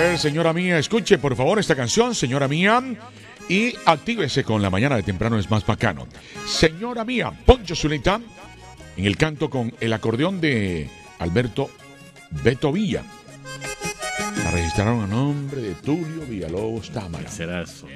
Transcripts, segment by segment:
ver, señora mía, escuche por favor esta canción, señora mía, y actívese con La Mañana de Temprano es Más Bacano. Señora mía, Poncho Zuleta, en el canto con el acordeón de Alberto Beto Villa. La registraron a nombre de Tulio Villalobos Támara. ¿Qué será eso?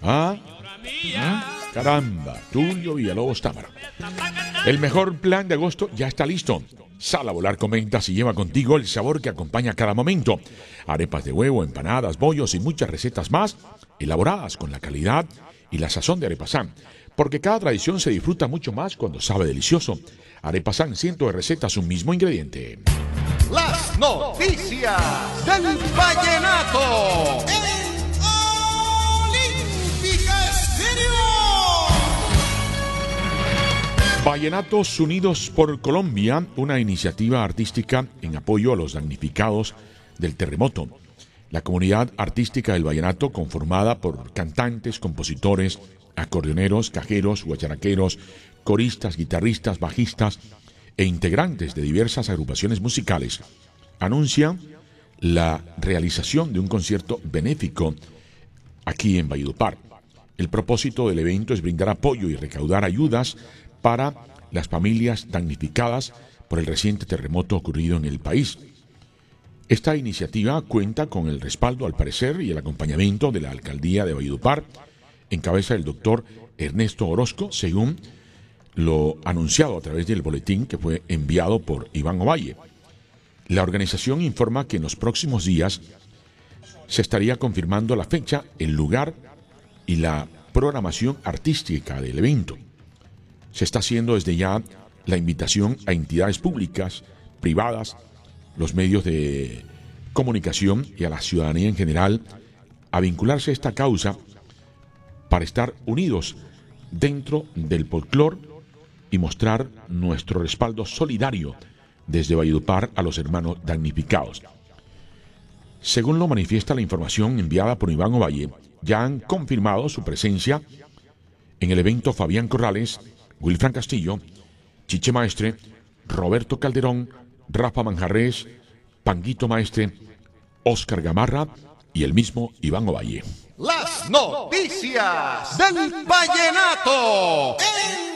Caramba, Tulio Villalobos Támara. El mejor plan de agosto ya está listo. Sal a volar con ventas y lleva contigo el sabor que acompaña cada momento. Arepas de huevo, empanadas, bollos y muchas recetas más, elaboradas con la calidad y la sazón de Arepasán. Porque cada tradición se disfruta mucho más cuando sabe delicioso. Arepasán, cientos de recetas, un mismo ingrediente. Las noticias del vallenato. Vallenatos Unidos por Colombia, una iniciativa artística en apoyo a los damnificados del terremoto. La comunidad artística del vallenato, conformada por cantantes, compositores, acordeoneros, cajeros, guacharaqueros, coristas, guitarristas, bajistas e integrantes de diversas agrupaciones musicales, anuncia la realización de un concierto benéfico aquí en Valledupar. El propósito del evento es brindar apoyo y recaudar ayudas para las familias damnificadas por el reciente terremoto ocurrido en el país. Esta iniciativa cuenta con el respaldo, al parecer, y el acompañamiento de la Alcaldía de Valledupar, en cabeza del doctor Ernesto Orozco, según lo anunciado a través del boletín que fue enviado por Iván Ovalle. La organización informa que en los próximos días se estaría confirmando la fecha, el lugar y la programación artística del evento. Se está haciendo desde ya la invitación a entidades públicas, privadas, los medios de comunicación y a la ciudadanía en general a vincularse a esta causa para estar unidos dentro del folclore y mostrar nuestro respaldo solidario desde Valledupar a los hermanos damnificados. Según lo manifiesta la información enviada por Iván Ovalle, ya han confirmado su presencia en el evento Fabián Corrales, Wilfran Castillo, Chiche Maestre, Roberto Calderón, Rafa Manjarrés, Panguito Maestre, Óscar Gamarra y el mismo Iván Ovalle. Las noticias del vallenato.